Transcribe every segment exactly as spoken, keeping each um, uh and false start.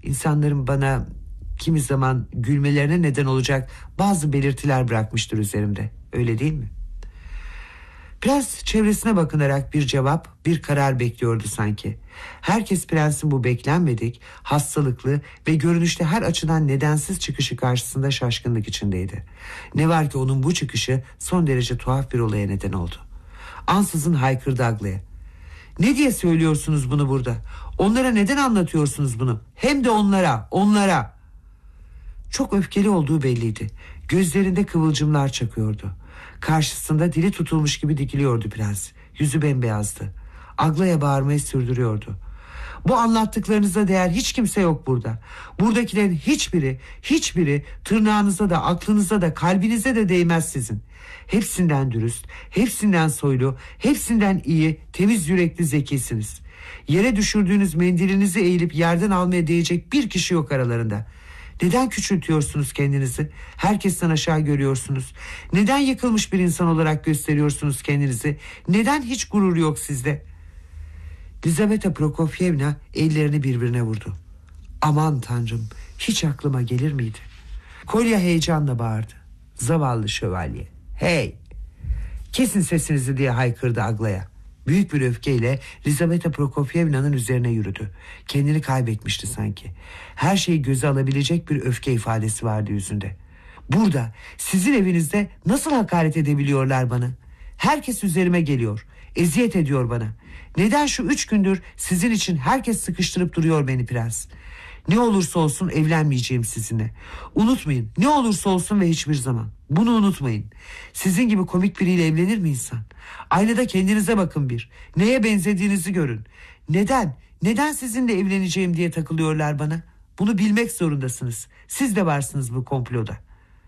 İnsanların bana kimi zaman gülmelerine neden olacak bazı belirtiler bırakmıştır üzerimde. Öyle değil mi? Prens çevresine bakınarak bir cevap, bir karar bekliyordu sanki. Herkes prensin bu beklenmedik, hastalıklı ve görünüşte her açıdan nedensiz çıkışı karşısında şaşkınlık içindeydi. Ne var ki onun bu çıkışı son derece tuhaf bir olaya neden oldu. Ansızın haykırdı Aglaya. "Ne diye söylüyorsunuz bunu burada? Onlara neden anlatıyorsunuz bunu? Hem de onlara, onlara." Çok öfkeli olduğu belliydi. Gözlerinde kıvılcımlar çakıyordu. Karşısında dili tutulmuş gibi dikiliyordu prens. Yüzü bembeyazdı. Aglaya bağırmayı sürdürüyordu. "Bu anlattıklarınıza değer hiç kimse yok burada. Buradakilerin hiçbiri, hiçbiri tırnağınıza da, aklınıza da, kalbinize de değmez sizin. Hepsinden dürüst, hepsinden soylu, hepsinden iyi, temiz yürekli zekisiniz. Yere düşürdüğünüz mendilinizi eğilip yerden almaya değecek bir kişi yok aralarında. Neden küçültüyorsunuz kendinizi? Herkesten aşağı görüyorsunuz. Neden yıkılmış bir insan olarak gösteriyorsunuz kendinizi? Neden hiç gurur yok sizde?" Lizaveta Prokofyevna ellerini birbirine vurdu. "Aman tanrım, hiç aklıma gelir miydi?" Kolya heyecanla bağırdı. "Zavallı şövalye. Hey! Kesin sesinizi!" diye haykırdı Aglaya. Büyük bir öfkeyle Lizaveta Prokofyevna'nın üzerine yürüdü. Kendini kaybetmişti sanki. Her şeyi göze alabilecek bir öfke ifadesi vardı yüzünde. "Burada, sizin evinizde nasıl hakaret edebiliyorlar bana? Herkes üzerime geliyor. Eziyet ediyor bana. Neden şu üç gündür sizin için herkes sıkıştırıp duruyor beni prens? Ne olursa olsun evlenmeyeceğim sizinle. Unutmayın, ne olursa olsun ve hiçbir zaman. Bunu unutmayın. Sizin gibi komik biriyle evlenir mi insan? Aynada kendinize bakın bir. Neye benzediğinizi görün. Neden, neden sizinle evleneceğim diye takılıyorlar bana? Bunu bilmek zorundasınız. Siz de varsınız bu komploda."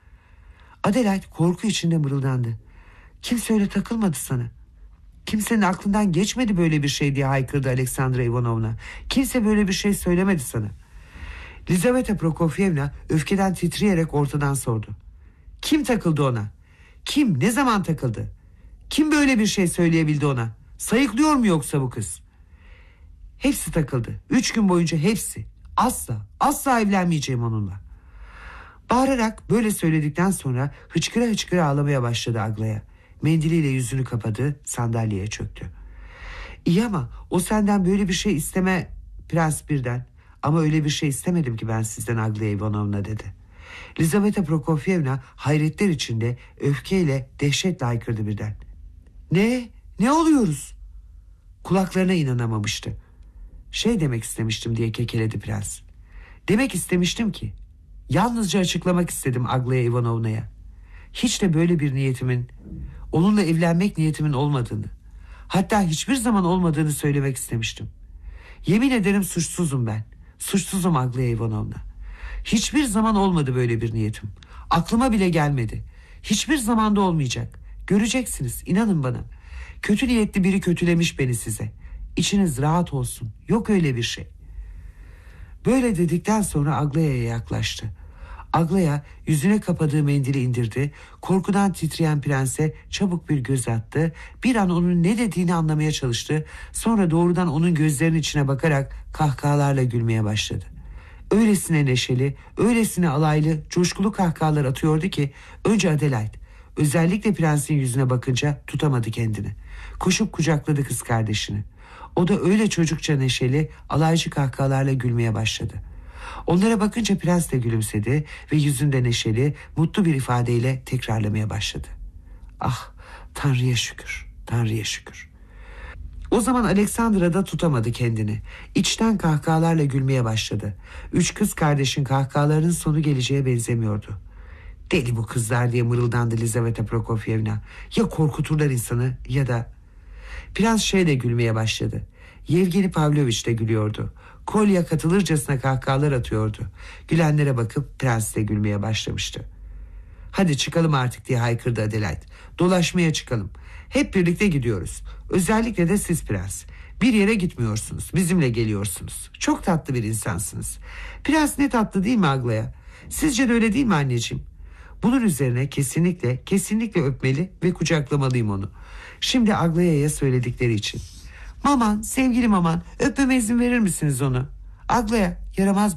Adelaide korku içinde mırıldandı. "Kimse öyle takılmadı sana. Kimsenin aklından geçmedi böyle bir şey," diye haykırdı Aleksandra Ivanovna. "Kimse böyle bir şey söylemedi sana." Lizaveta Prokofyevna öfkeden titreyerek ortadan sordu. "Kim takıldı ona? Kim, ne zaman takıldı? Kim böyle bir şey söyleyebildi ona? Sayıklıyor mu yoksa bu kız?" "Hepsi takıldı. Üç gün boyunca hepsi. Asla, asla evlenmeyeceğim onunla." Bağırarak böyle söyledikten sonra hıçkıra hıçkıra ağlamaya başladı Aglaya. Mendiliyle yüzünü kapadı, sandalyeye çöktü. "İyi ama o senden böyle bir şey isteme," prens birden. "Ama öyle bir şey istemedim ki ben sizden Aglaya Ivanovna," dedi. Lizaveta Prokofyevna hayretler içinde öfkeyle dehşetle haykırdı birden. "Ne? Ne oluyoruz?" Kulaklarına inanamamıştı. "Şey demek istemiştim," diye kekeledi prens. "Demek istemiştim ki, yalnızca açıklamak istedim Aglaya Ivanovna'ya. Hiç de böyle bir niyetimin, onunla evlenmek niyetimin olmadığını, hatta hiçbir zaman olmadığını söylemek istemiştim. Yemin ederim suçsuzum ben. Suçsuzum Aglaya Ivanovna. Hiçbir zaman olmadı böyle bir niyetim. Aklıma bile gelmedi. Hiçbir zamanda olmayacak. Göreceksiniz, inanın bana. Kötü niyetli biri kötülemiş beni size. İçiniz rahat olsun. Yok öyle bir şey." Böyle dedikten sonra Aglaya'ya yaklaştı. Aglaya yüzüne kapadığı mendili indirdi. Korkudan titreyen prense çabuk bir göz attı. Bir an onun ne dediğini anlamaya çalıştı. Sonra doğrudan onun gözlerinin içine bakarak kahkahalarla gülmeye başladı. Öylesine neşeli, öylesine alaylı, coşkulu kahkahalar atıyordu ki önce Adelaide, özellikle prensin yüzüne bakınca tutamadı kendini. Koşup kucakladı kız kardeşini. O da öyle çocukça neşeli, alaycı kahkahalarla gülmeye başladı. Onlara bakınca prens de gülümsedi ve yüzünde neşeli, mutlu bir ifadeyle tekrarlamaya başladı. "Ah, Tanrı'ya şükür, Tanrı'ya şükür." O zaman Aleksandra da tutamadı kendini. İçten kahkahalarla gülmeye başladı. Üç kız kardeşin kahkahalarının sonu geleceğe benzemiyordu. "Deli bu kızlar," diye mırıldandı Lizaveta Prokofyevna. "Ya korkuturlar insanı ya da..." Prens şeyle gülmeye başladı. Yevgeni Pavlovich de gülüyordu. Kolya katılırcasına kahkahalar atıyordu. Gülenlere bakıp prens de gülmeye başlamıştı. "Hadi çıkalım artık," diye haykırdı Adelaide. "Dolaşmaya çıkalım. Hep birlikte gidiyoruz. Özellikle de siz prens. Bir yere gitmiyorsunuz. Bizimle geliyorsunuz. Çok tatlı bir insansınız. Prens ne tatlı değil mi Aglaya? Sizce de öyle değil mi anneciğim? Bunun üzerine kesinlikle, kesinlikle öpmeli ve kucaklamalıyım onu. Şimdi Aglaya'ya söyledikleri için. Maman, sevgilim aman, öpmeme izin verir misiniz onu? Aglaya, yaramaz